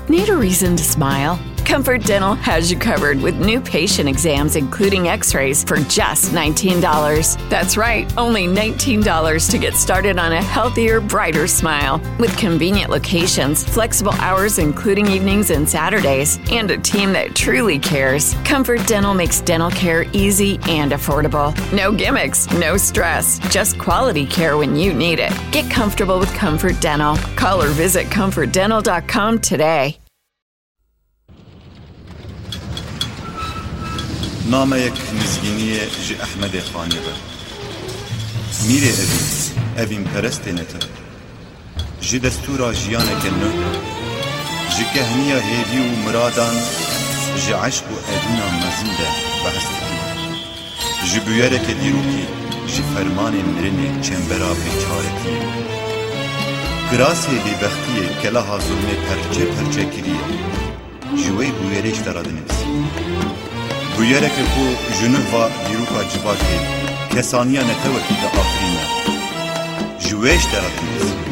Need a reason to smile? Comfort Dental has you covered with new patient exams, including x-rays, for just $19. That's right, only $19 to get started on a healthier, brighter smile. With convenient locations, flexible hours including evenings and Saturdays, and a team that truly cares, Comfort Dental makes dental care easy and affordable. No gimmicks, no stress, just quality care when you need it. Get comfortable with Comfort Dental. Call or visit comfortdental.com today. نامەیەک نزگینیە ji Ehmedê Xanê ve. Mîrê evîn perestênete. Ji destûra jiyaneke nû, ji kehniya hêvî û miradan, ji eşq û edîna mezin de behs dikir. Ji bûyereke dîrokî, ji fermanê mirinê çembera bêçaretiyê. Girasê bêbextiyê keleha zulmê perçe perçe kiriye. Ji wê bûyerê ji te re dinivîsî. Bûyereke ku ji nûva dîroka civakê kesaniya netewekî de afirîne. Ji wê ji te re dinivîsî.